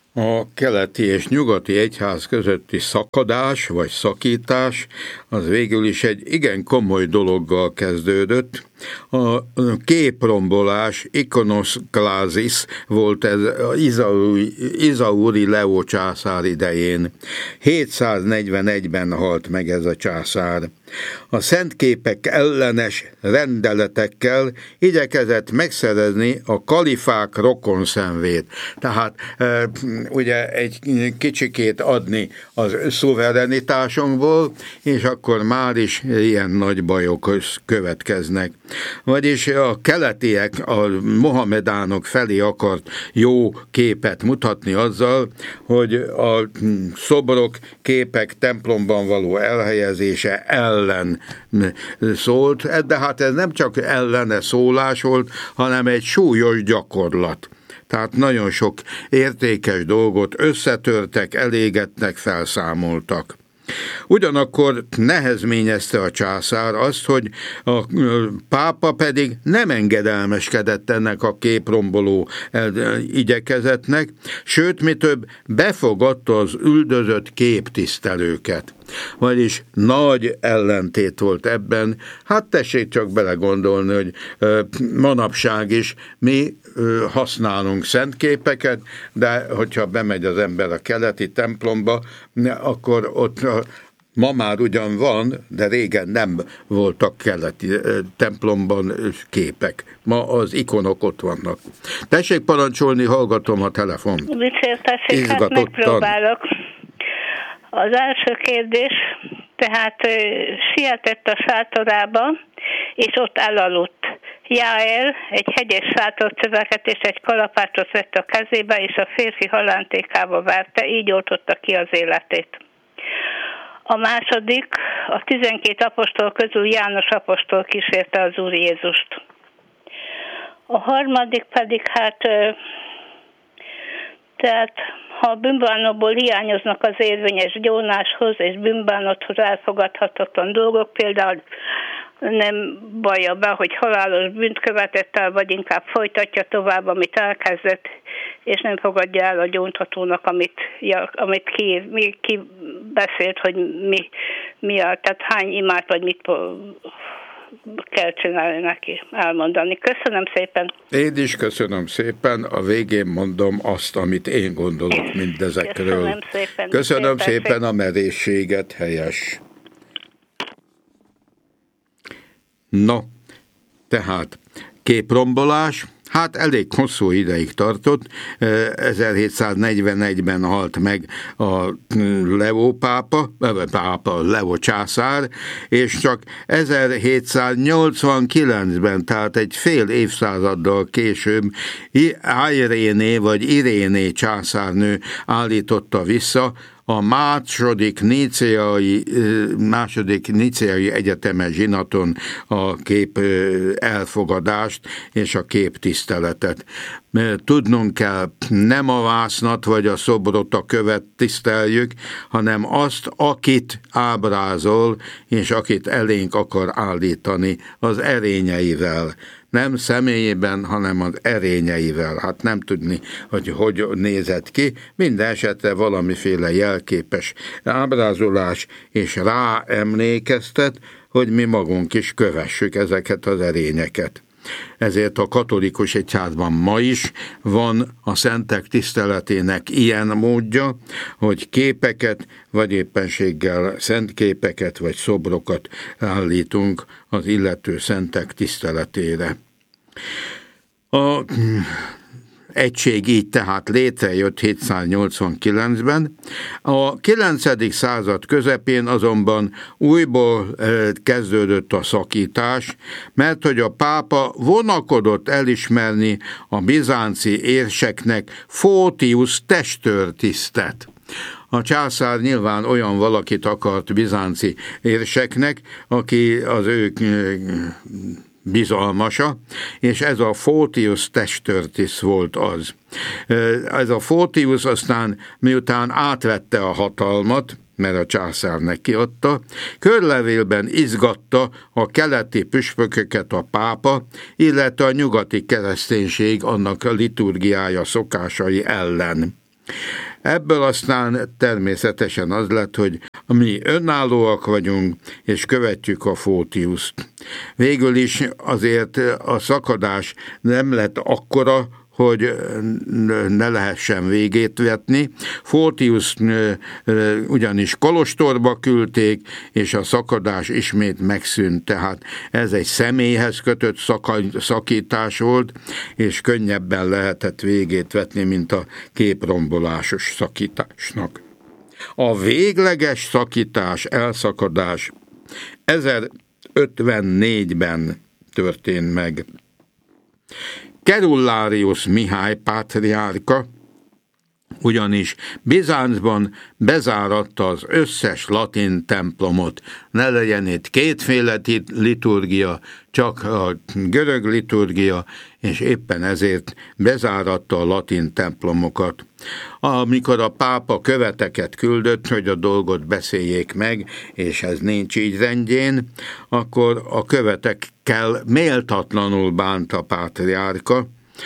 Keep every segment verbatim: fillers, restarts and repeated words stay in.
A keleti és nyugati egyház közötti szakadás vagy szakítás az végül is egy igen komoly dologgal kezdődött. A képrombolás, ikonoszklázis volt ez Izauri, Izauri Leó császár idején. hétszáznegyvenegyben halt meg ez a császár. A szentképek ellenes rendeletekkel igyekezett megszerezni a kalifák rokonszenvét. Tehát e, ugye egy kicsikét adni az szuverenitásunkból, és akkor már is ilyen nagy bajok következnek. Vagyis a keletiek, a mohamedánok felé akart jó képet mutatni azzal, hogy a szobrok, képek templomban való elhelyezése ellen szólt, de hát ez nem csak ellene szólás volt, hanem egy súlyos gyakorlat. Tehát nagyon sok értékes dolgot összetörtek, elégetnek, felszámoltak. Ugyanakkor nehezményezte a császár azt, hogy a pápa pedig nem engedelmeskedett ennek a képromboló igyekezetnek, sőt, mi több, befogadta az üldözött képtisztelőket. Vagyis nagy ellentét volt ebben. Hát tessék csak belegondolni, hogy manapság is mi használunk szentképeket, de hogyha bemegy az ember a keleti templomba, akkor ott ma már ugyan van, de régen nem voltak keleti templomban képek. Ma az ikonok ott vannak. Tessék parancsolni, hallgatom a telefont. Vicceltessék, hát megpróbálok. Az első kérdés, tehát sietett a sátorába, és ott elaludt. Jáel egy hegyes sátorcöveket és egy kalapácsot vett a kezébe, és a férfi halántékába verte, így oltotta ki az életét. A második, a tizenkét apostol közül János apostol kísérte az Úr Jézust. A harmadik pedig, hát, tehát ha a bűnbánatból hiányoznak az érvényes gyónáshoz és bűnbánathoz elfogadhatatlan dolgok, például nem vallja be, hogy halálos bűnt követett el, vagy inkább folytatja tovább, amit elkezdett, és nem fogadja el a gyóntatónak, amit, amit ki, mi, ki beszélt, hogy mi, mi a, tehát hány imát, vagy mit kell csinálni neki, elmondani. Köszönöm szépen. Én is köszönöm szépen, a végén mondom azt, amit én gondolok mindezekről. Köszönöm szépen. Köszönöm szépen, szépen a merészséget, helyes. No, tehát képrombolás, hát elég hosszú ideig tartott, ezerhétszáznegyvenegyben halt meg a Leó pápa, pápa, Leó császár, és csak ezerhétszáznyolcvankilencben, tehát egy fél évszázaddal később Iréné vagy Iréné császárnő állította vissza a második níceai, második níceai egyetemes zsinaton a kép elfogadást és a képtiszteletet. Tudnunk kell, nem a vásznat vagy a szobrot, a követ tiszteljük, hanem azt, akit ábrázol, és akit elénk akar állítani az erényeivel. Nem személyében, hanem az erényeivel. Hát nem tudni, hogy hogy nézett ki. Minden esetre valamiféle jelképes ábrázolás, és rá emlékeztet, hogy mi magunk is kövessük ezeket az erényeket. Ezért a katolikus egyházban ma is van a szentek tiszteletének ilyen módja, hogy képeket, vagy éppenséggel szentképeket, vagy szobrokat állítunk az illető szentek tiszteletére. A egység így tehát létrejött hétszáznyolcvankilencben. A kilencedik század közepén azonban újból kezdődött a szakítás, mert hogy a pápa vonakodott elismerni a bizánci érseknek Fótiusz testőrtisztet. A császár nyilván olyan valakit akart bizánci érseknek, aki az ő bizalmasa, és ez a Fótiusz testőrtiszt volt az. Ez a Fótiusz aztán, miután átvette a hatalmat, mert a császár neki adta, körlevélben izgatta a keleti püspököket a pápa, illetve a nyugati kereszténység annak a liturgiája szokásai ellen. Ebből aztán természetesen az lett, hogy mi önállóak vagyunk, és követjük a Photiuszt. Végül is azért a szakadás nem lett akkora, hogy ne lehessen végét vetni. Photius ugyanis kolostorba küldték, és a szakadás ismét megszűnt, tehát ez egy személyhez kötött szakítás volt, és könnyebben lehetett végét vetni, mint a képrombolásos szakításnak. A végleges szakítás, elszakadás ezerötvennégyben történt meg. Kerullárius Mihály pátriárka ugyanis Bizáncban bezáratta az összes latin templomot. Ne legyen itt kétféle liturgia, csak a görög liturgia, és éppen ezért bezáratta a latin templomokat. Amikor a pápa követeket küldött, hogy a dolgot beszéljék meg, és ez nincs így rendjén, akkor a követekkel méltatlanul bánt a pátriárka,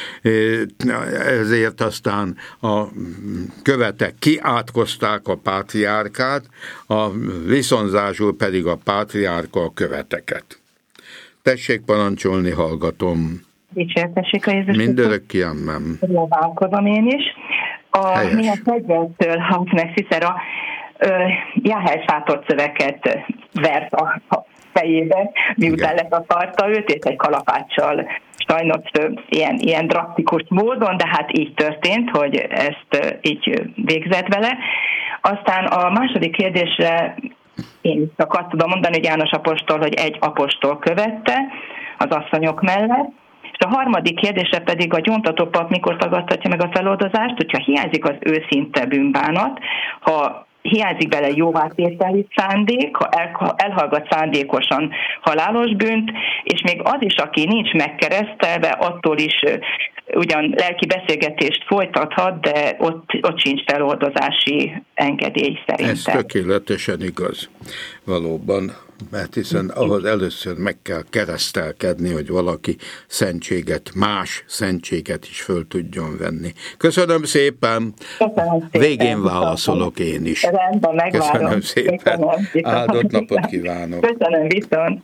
ezért aztán a követek kiátkozták a pátriárkát, a viszonzásul pedig a pátriárka a követeket. Tessék parancsolni, hallgatom. Dicsértessék a Jézus. Mindörökké amen. Próbálkozom én is. A milyen fegyvertől hang meg Cicera Jáhely sátor szöveket vert a fejébe, miután letakarta őt, és egy kalapáccsal sajnos ilyen, ilyen drasztikus módon, de hát így történt, hogy ezt így végzett vele. Aztán a második kérdésre én csak azt tudom mondani, hogy János apostol, hogy egy apostol követte az asszonyok mellett, és a harmadik kérdésre pedig a gyóntató pap mikor tagadhatja meg a feloldozást, hogyha hiányzik az őszinte bűnbánat, ha hiányzik bele jóvátételi szándék, ha elhallgat szándékosan halálos bűnt, és még az is, aki nincs megkeresztelve, attól is ugyan lelki beszélgetést folytathat, de ott, ott sincs feloldozási engedély szerintem. Ez tökéletesen igaz, valóban, mert hiszen ahhoz először meg kell keresztelkedni, hogy valaki szentséget, más szentséget is föl tudjon venni. Köszönöm szépen, Köszönöm szépen. Végén válaszolok én is. Rendben, megvárom. Köszönöm szépen, Köszönöm. Áldott napot kívánok. Köszönöm, viszont.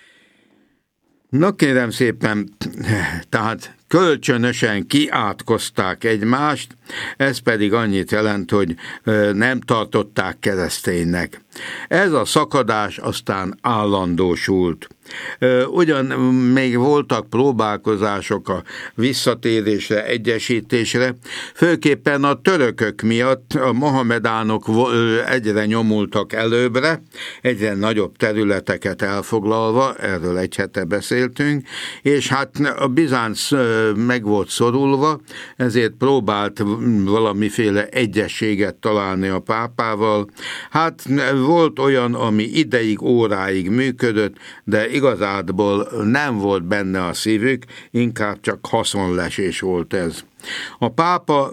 Na kérem szépen, tehát kölcsönösen kiátkozták egymást, ez pedig annyit jelent, hogy nem tartották kereszténynek. Ez a szakadás aztán állandósult. Ugyan még voltak próbálkozások a visszatérésre, egyesítésre, főképpen a törökök miatt a mohamedánok egyre nyomultak előbbre, egyre nagyobb területeket elfoglalva, erről egy hete beszéltünk, és hát a Bizánc meg volt szorulva, ezért próbált valamiféle egyességet találni a pápával. Hát volt olyan, ami ideig, óráig működött, de igazából nem volt benne a szívük, inkább csak haszonlesés volt ez. A pápa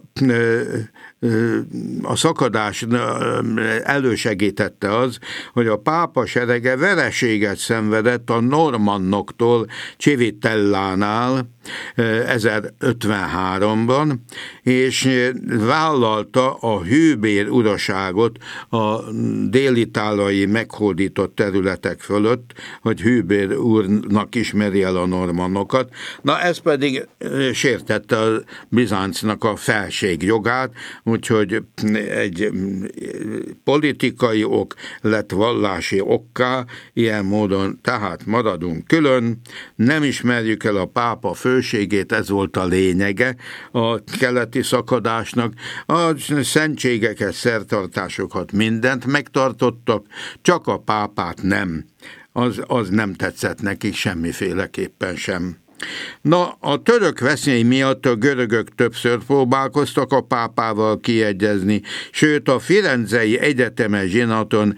a szakadás elősegítette az, hogy a pápa serege vereséget szenvedett a normannoktól Civitellánál ezerötvenháromban, és vállalta a hűbér uraságot a délitáliai meghódított területek fölött, hogy hűbér úrnak ismeri el a normannokat. Na ez pedig sértette a Bizáncnak a felségjogát, úgyhogy egy politikai ok lett vallási okká, ilyen módon tehát maradunk külön, nem ismerjük el a pápa főségét, ez volt a lényege a keleti szakadásnak. A szentségeket, szertartásokat, mindent megtartottak, csak a pápát nem. Az, az nem tetszett nekik semmiféleképpen sem. Na, a török veszély miatt a görögök többször próbálkoztak a pápával kiegyezni, sőt a Firenzei Egyetemes zsinaton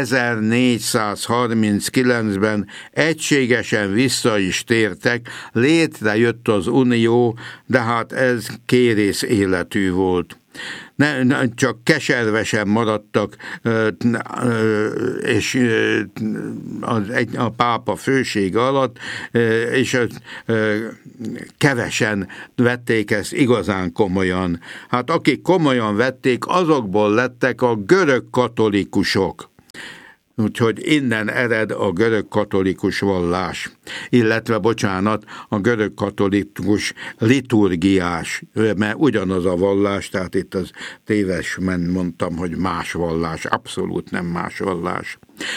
ezernégyszázharminckilencben egységesen vissza is tértek, létrejött az unió, de hát ez kérész életű volt. Ne, ne, csak keservesen maradtak, és az, a pápa fősége alatt, és kevesen vették ezt igazán komolyan. Hát akik komolyan vették, azokból lettek a görög katolikusok. Úgyhogy innen ered a görög katolikus vallás, illetve, bocsánat, a görög katolikus liturgiás, mert ugyanaz a vallás, tehát itt az tévesen mondtam, hogy más vallás, abszolút nem más vallás.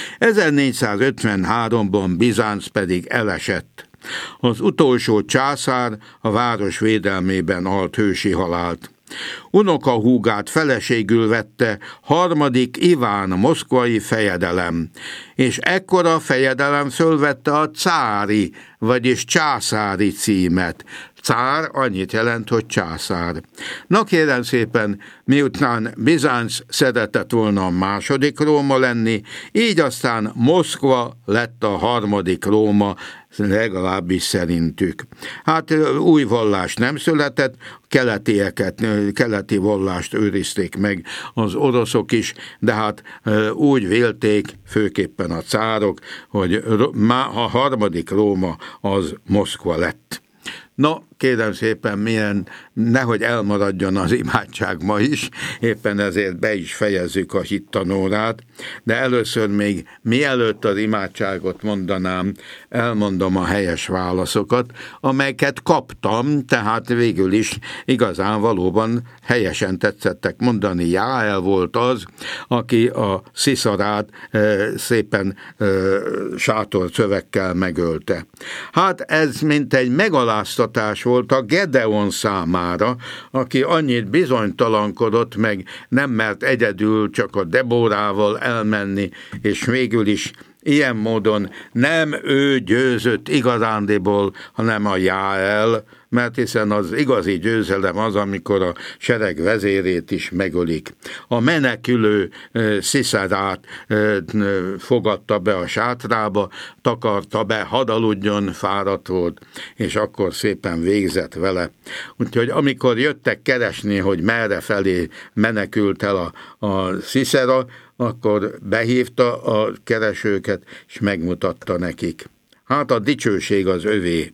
ezernégyszázötvenháromban Bizánc pedig elesett. Az utolsó császár a város védelmében halt hősi halált. Unokahúgát feleségül vette harmadik Iván moszkvai fejedelem, és ekkora fejedelem fölvette a cári, vagyis császári címet. Cár annyit jelent, hogy császár. Na kérem szépen, miután Bizánc szeretett volna a második Róma lenni, így aztán Moszkva lett a harmadik Róma, legalábbis szerintük. Hát új vallás nem született, keletieket, keleti vallást őrizték meg az oroszok is, de hát úgy vélték, főképpen a cárok, hogy a harmadik Róma az Moszkva lett. No, kérem szépen, milyen, nehogy elmaradjon az imádság ma is, éppen ezért be is fejezzük a hittanórát, de először még mielőtt az imádságot mondanám, elmondom a helyes válaszokat, amelyeket kaptam, tehát végül is igazán valóban helyesen tetszettek mondani. Jáel volt az, aki a Sziszarát e, szépen e, sátorcövekkel megölte. Hát ez mint egy megaláztatás volt a Gedeon számára, aki annyit bizonytalankodott, meg nem mert egyedül csak a Deborával elmenni, és végül is ilyen módon nem ő győzött igazándiból, hanem a Jáel, mert hiszen az igazi győzelem az, amikor a sereg vezérét is megölik. A menekülő Sziszarát fogadta be a sátrába, takarta be, hadd aludjon, fáradt volt, és akkor szépen végzett vele. Úgyhogy amikor jöttek keresni, hogy merre felé menekült el a, a Sziszara, akkor behívta a keresőket, és megmutatta nekik. Hát a dicsőség az övé.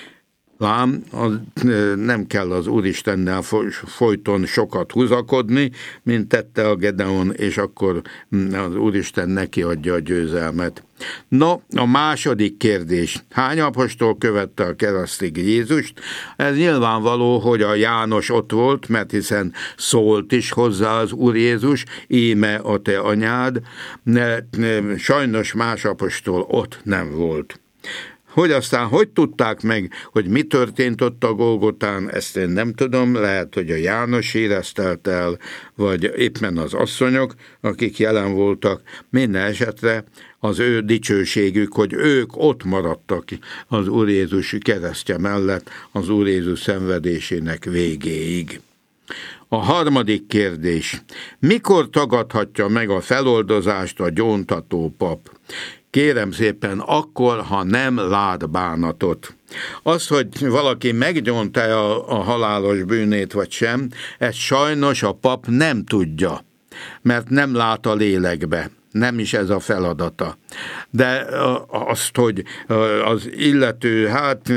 Lám, az, nem kell az Úristennel folyton sokat húzakodni, mint tette a Gedeon, és akkor az Úristen neki adja a győzelmet. No, a második kérdés. Hány apostol követte a keresztig Jézust? Ez nyilvánvaló, hogy a János ott volt, mert hiszen szólt is hozzá az Úr Jézus, íme a te anyád, sajnos más apostol ott nem volt. Hogy aztán hogy tudták meg, hogy mi történt ott a Golgotán, ezt én nem tudom, lehet, hogy a János éreztelt el, vagy éppen az asszonyok, akik jelen voltak, minden esetre az ő dicsőségük, hogy ők ott maradtak az Úr Jézus keresztje mellett, az Úr Jézus szenvedésének végéig. A harmadik kérdés. Mikor tagadhatja meg a feloldozást a gyóntató pap? Kérem szépen, akkor, ha nem lát bánatot. Az, hogy valaki meggyónta a, a halálos bűnét vagy sem, ezt sajnos a pap nem tudja, mert nem lát a lélekbe. Nem is ez a feladata. De azt, hogy az illető, hát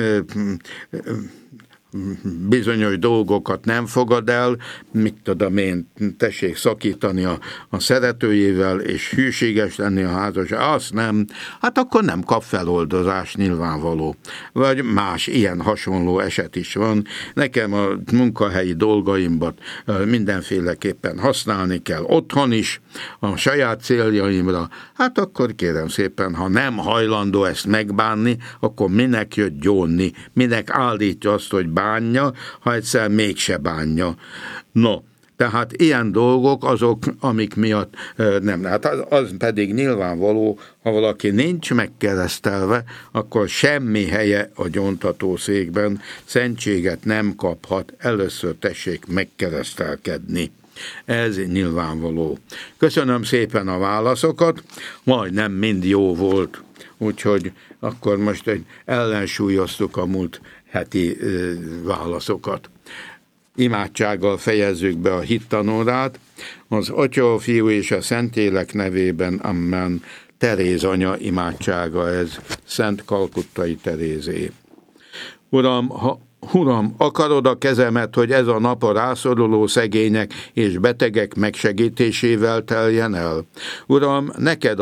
bizonyos dolgokat nem fogad el, mit tudom én, tessék szakítani a, a szeretőjével, és hűséges lenni a házasság, azt nem, hát akkor nem kap feloldozás, nyilvánvaló. Vagy más ilyen hasonló eset is van. Nekem a munkahelyi dolgaimbat mindenféleképpen használni kell otthon is, a saját céljaimra, hát akkor kérem szépen, ha nem hajlandó ezt megbánni, akkor minek jött gyónni, minek állítja azt, hogy bánja, ha egyszer mégse bánja. No, tehát ilyen dolgok azok, amik miatt nem. Hát az, az pedig nyilvánvaló, ha valaki nincs megkeresztelve, akkor semmi helye a gyóntatószékben, szentséget nem kaphat, először tessék megkeresztelkedni. Ez nyilvánvaló. Köszönöm szépen a válaszokat, majdnem mind jó volt, úgyhogy akkor most egy ellensúlyoztuk a múlt heti válaszokat. imádsággal fejezzük be a hittanórát. Az Atya, a Fiú és a Szentlélek nevében, amen. Teréz anya imádsága ez, Szent Kalkuttai Terézé. Uram, ha Uram, akarod a kezemet, hogy ez a nap a rászoruló szegények és betegek megsegítésével teljen el? Uram, neked